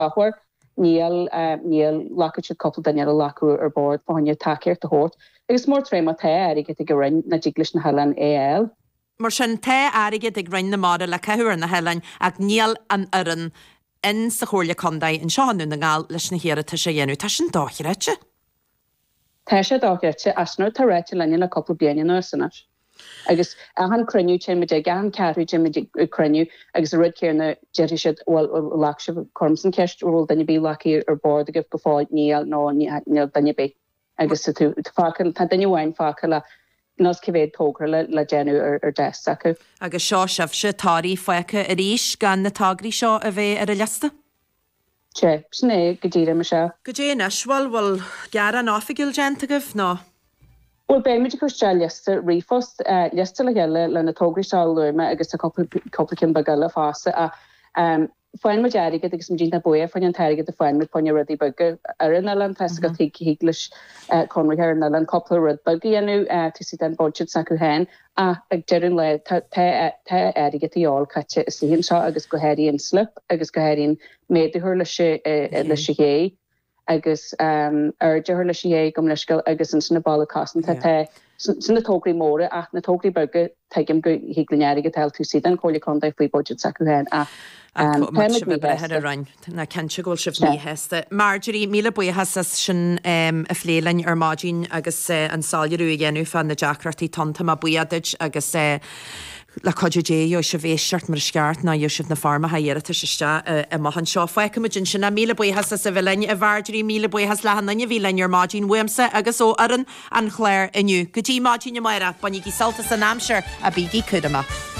software níl lacha couple daine lacu ar board fáinne takeir a hort. Agus mór tréma te aige go rin na diglis na helan AL. Mar sin te aige ag rin na máda le cehuiir na helan ag níl an aran in sa chóirle condaid in seanú na gáil leis na hiara tá sé dhéanú tá sin dáchiréite? Tá sé dáchiréite asnú tá réite lenne le couple bliana nó sanas. Agus han cruniú sé me gan carú me cruniú agus a rid céarna jeiri siad lach se cormsan ceist úil danne bí laci ar board a gif go fáid níl nó danne bé. Agus tú fáil tá danne bhhain fáil le nás civéad tógra le genú ar des acu. Agus seo sef se táí foiice a ríis gan na tágraí seo a bheith ar a lesta? Sé, sné go ddíra me se. Go déana bhil gear an áfigil gent a goh ná? Well, be muidir chuiste lista rifost lista le geile le na tógraí seáil luirme agus a coplacin bagala fása a fáin me deirige agus mu dína buir fain an teirige a fáin mit poinine rudí bugge ar an elan te go hiiglis conrair an elan coppla rud bugge enú tu si den budget sacu hen a ag deirún le te airige tíáil caite is hín seo agus go héiríon slip agus go héiríon méidirthir le sé hé. Agus deir lei sé gom leiscail agus an sinna ball casan sinna tógraí móra ach na tógraí bugge teigim go hiiglanéige tel tú siad an chola condaid faoi budget sacu hen a head a rein na kense ggóil sibh ní heasta. Marjorie míle buchas sin a phlélainn ar mádín agus an sáileú a dhéanú fan na Jackratí tanta a buiadiid agus le codé jo se bhéisiart mar sceart na dúisih na farma haéirita seiste a maihan seo foiicimidin sinna míle buchas sa bhlein a bhardirí míle buchas le hanna bhílein ar mádín weamsa agus ó aran an chléir iniu. Gotí mádín meire, bunig í salta san amseir a bíí cudama.